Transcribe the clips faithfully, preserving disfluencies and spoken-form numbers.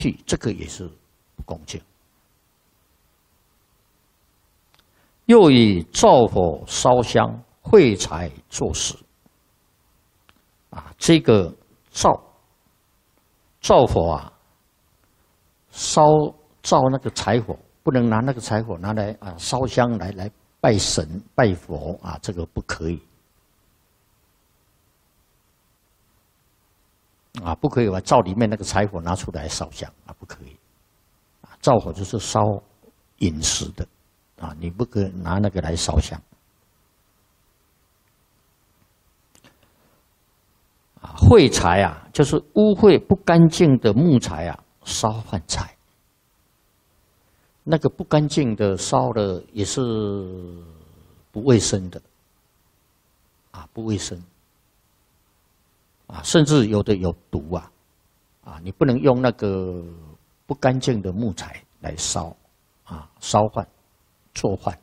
去，这个也是不恭敬。又以灶火烧香、会财作食。啊，这个灶灶火啊，烧灶那个柴火，不能拿那个柴火拿来啊烧香来来拜神拜佛啊，这个不可以。啊，不可以把灶里面那个柴火拿出来烧香啊，不可以。啊，灶火就是烧饮食的，啊，你不可以拿那个来烧香。啊，秽财啊，就是污秽不干净的木材啊，烧饭菜。那个不干净的烧的也是不卫生的，啊，不卫生。啊，甚至有的有毒啊，啊，你不能用那个不干净的木材来烧，啊，烧饭、做饭，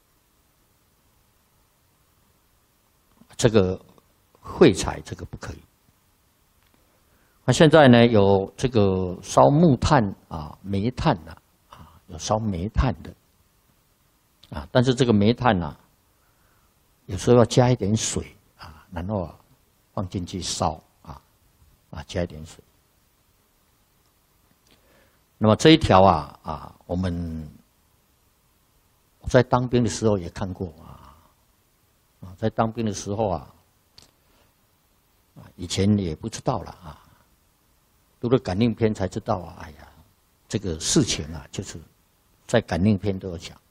这个秽财这个不可以。那现在呢，有这个烧木炭啊、煤炭呐，啊，有烧煤炭的，啊，但是这个煤炭呐，有时候要加一点水啊，然后啊。放进去烧啊，啊，加一点水。那么这一条啊啊，我们在当兵的时候也看过啊，啊，在当兵的时候啊，啊，以前也不知道了啊，读了感应篇才知道啊，哎呀，这个事情啊，就是在感应篇都有讲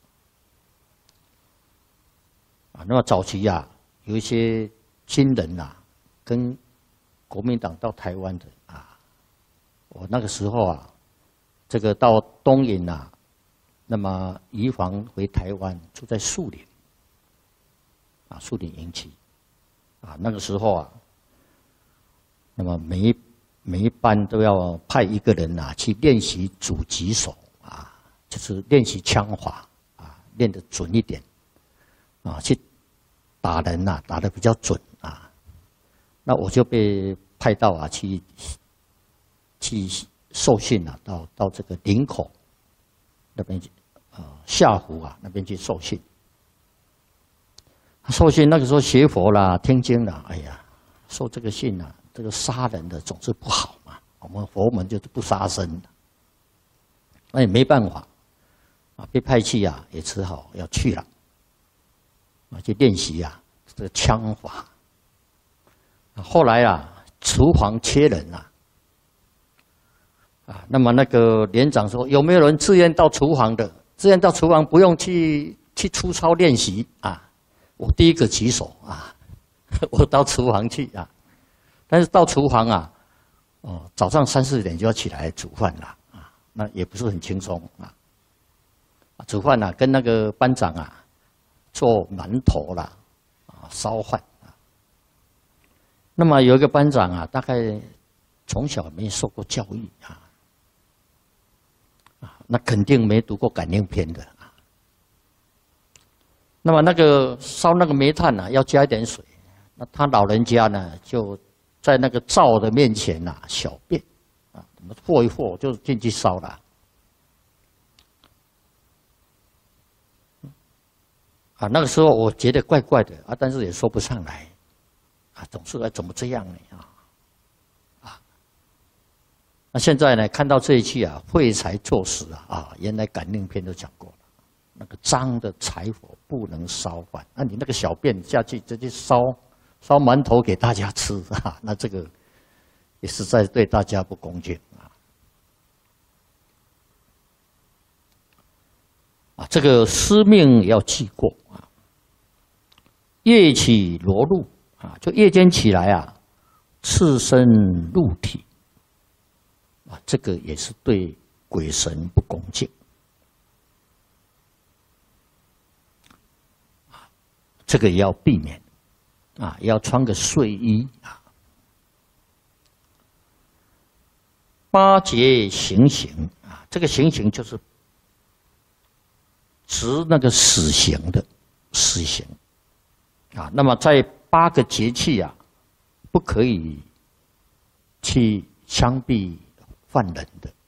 啊。那么早期啊，有一些军人呐、啊。跟国民党到台湾的啊，我那个时候啊，这个到东引啊，那么移防回台湾，住在树林，啊，树林营区，啊，那个时候啊，那么每一每一班都要派一个人啊去练习狙击手啊，就是练习枪法啊，练得准一点，啊，去打人呐、啊，打得比较准啊。那我就被派到啊去去受训啊，到到这个林口那边去，呃下湖啊那边去受训。受训那个时候学佛啦、听经啦，哎呀，受这个训啊，这个杀人的总是不好嘛。我们佛门就是不杀生的，那也没办法啊，被派去啊，也只好要去了啊，去练习啊这个枪法。后来啊，厨房缺人啊，啊，那么那个连长说，有没有人自愿到厨房的？自愿到厨房不用去去出操练习啊，我第一个举手啊，我到厨房去啊。但是到厨房啊，哦，早上三四点就要起来煮饭了啊，那也不是很轻松啊。煮饭啊，跟那个班长啊做馒头啦，啊，烧饭。那么有一个班长啊，大概从小没受过教育啊，啊，那肯定没读过感应篇的啊。那么那个烧那个煤炭呢、啊，要加一点水，那他老人家呢就在那个灶的面前呐、啊、小便，啊，怎么和一和就进去烧了，啊，那个时候我觉得怪怪的啊，但是也说不上来。啊，总是来怎么这样呢？啊，啊，那现在呢，看到这一句啊，废柴作死啊，啊，原来感应篇都讲过了，那个脏的柴火不能烧饭，那、啊、你那个小便下去直接烧烧馒头给大家吃啊，那这个也实在对大家不恭敬啊。啊，这个司命要记过啊，夜起罗露。啊，就夜间起来啊，赤身露体，啊，这个也是对鬼神不恭敬，啊，这个也要避免，啊，也要穿个睡衣啊。八节行刑啊，这个行刑就是执那个死刑的死刑，啊，那么在八个节气啊，不可以去枪毙犯人的